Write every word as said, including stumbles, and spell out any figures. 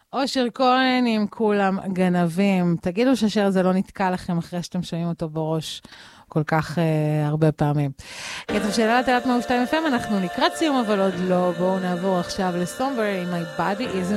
אושר כהן עם כולם גנבים. תגידו שהשיר הזה לא נתקע לכם אחרי שאתם שומעים אותו בראש כל כך uh, הרבה פעמים. כתב שאלה לתלת מאו שתיים אף אם, אנחנו לקראת סיום אבל עוד לא. בואו נעבור עכשיו לסומבר עם My Body Isn't